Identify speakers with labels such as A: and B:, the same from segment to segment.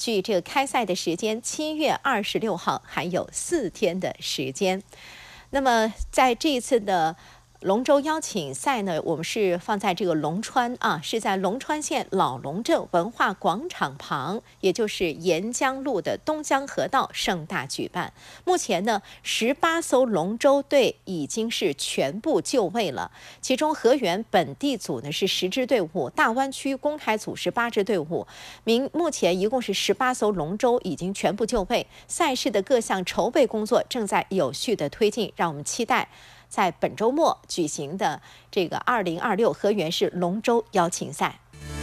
A: 距这个开赛的时间7月26号还有4天的时间。那么在这一次的龙舟邀请赛呢，我们是放在这个龙川啊，是在龙川县老龙镇文化广场旁，也就是沿江路的东江河道盛大举办。目前呢，18艘龙舟队已经是全部就位了，其中河源本地组呢是10支队伍，大湾区公台组是8支队伍。目前一共是18艘龙舟已经全部就位，赛事的各项筹备工作正在有序的推进，让我们期待在本周末举行的这个2026河源市龙舟邀请赛。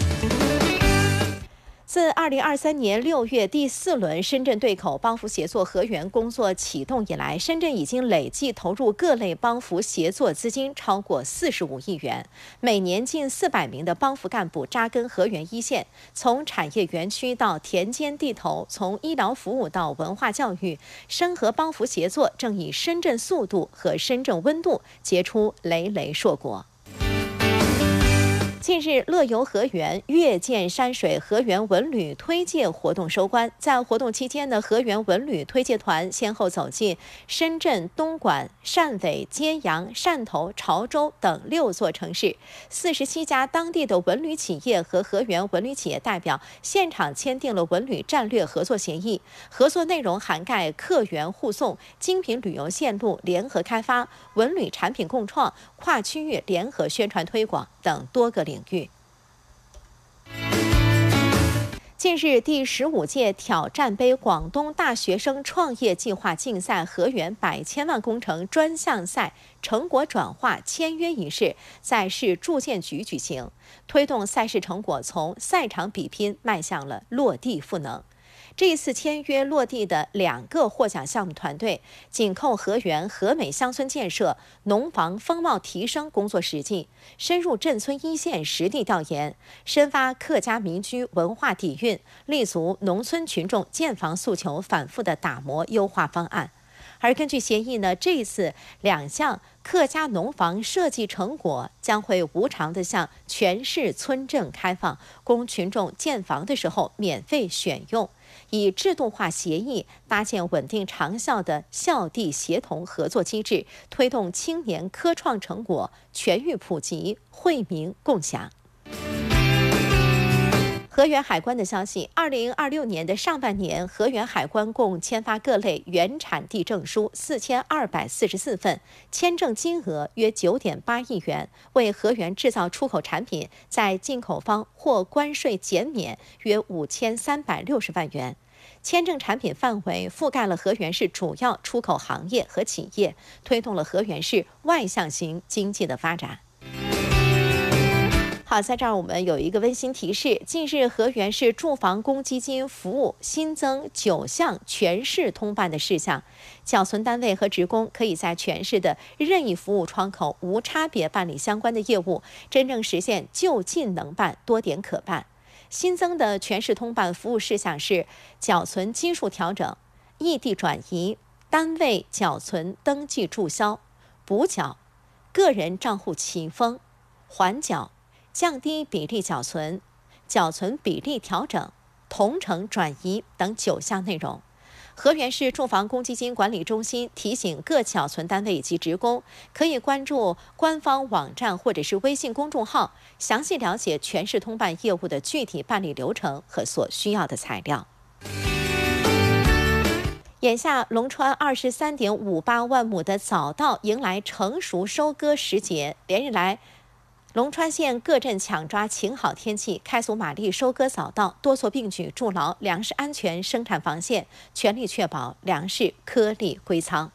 A: 自2023年6月第4轮深圳对口帮扶协作河源工作启动以来，深圳已经累计投入各类帮扶协作资金超过45亿元，每年近400名的帮扶干部扎根河源一线，从产业园区到田间地头，从医疗服务到文化教育，深河帮扶协作正以深圳速度和深圳温度结出累累硕果。近日，乐游河源越涧山水河源文旅推介活动收官。在活动期间呢，河源文旅推介团先后走进深圳、东莞、汕尾、揭阳、汕头、潮州等6座城市，47家当地的文旅企业和河源文旅企业代表现场签订了文旅战略合作协议。合作内容涵盖客源护送、精品旅游线路联合开发、文旅产品共创、跨区域联合宣传推广等多个领域。近日，第15届挑战杯广东大学生创业计划竞赛河源100千万工程专项赛成果转化签约仪式在市住建局举行，推动赛事成果从赛场比拼迈向了落地赋能。这一次签约落地的2个获奖项目团队，紧扣河源和美乡村建设、农防风貌提升工作实际，深入镇村一线实地调研，深挖客家民居文化底蕴，立足农村群众建房诉求反复的打磨优化方案。而根据协议呢，这一次2项客家农房设计成果将会无偿地向全市村镇开放，供群众建房的时候免费选用，以制度化协议搭建稳定长效的校地协同合作机制，推动青年科创成果全域普及、惠民共享。河源海关的消息，2026年的上半年，河源海关共签发各类原产地证书4244份，签证金额约9.8亿元，为河源制造出口产品在进口方获关税减免约5360万元。签证产品范围覆盖了河源市主要出口行业和企业，推动了河源市外向型经济的发展。好，在这儿我们有一个温馨提示，近日河源市住房公积金服务新增9项全市通办的事项，缴存单位和职工可以在全市的任意服务窗口无差别办理相关的业务，真正实现就近能办、多点可办。新增的全市通办服务事项是缴存基数调整、异地转移、单位缴存登记注销、补缴、个人账户启封、缓缴、降低比例缴存、缴存比例调整、同城转移等9项内容。河源市住房公积金管理中心提醒各缴存单位以及职工，可以关注官方网站或者是微信公众号，详细了解全市通办业务的具体办理流程和所需要的材料。眼下，龙川23.58万亩的早稻迎来成熟收割时节，连日来，龙川县各镇抢抓晴好天气，开足马力收割早稻，多措并举筑牢粮食安全生产防线，全力确保粮食颗粒归仓。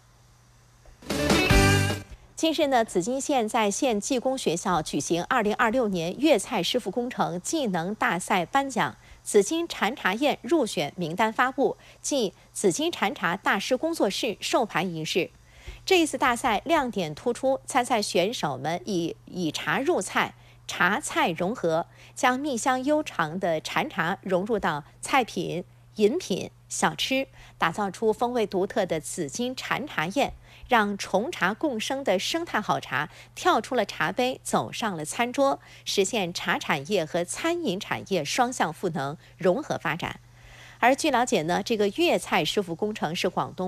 A: 近日呢，紫金县在县技工学校举行2026年粤菜师傅工程技能大赛颁奖，紫金禅茶宴入选名单发布暨紫金禅茶大师工作室授牌仪式。这一次大赛亮点突出，参赛选手们以茶入菜，茶菜融合，将蜜香悠长的禅茶融入到菜品、饮品、小吃，打造出风味独特的紫金禅茶宴，让重茶共生的生态好茶跳出了茶杯，走上了餐桌，实现茶产业和餐饮产业双向赋能融合发展。 而据了解呢，这个粤菜师傅工程是广东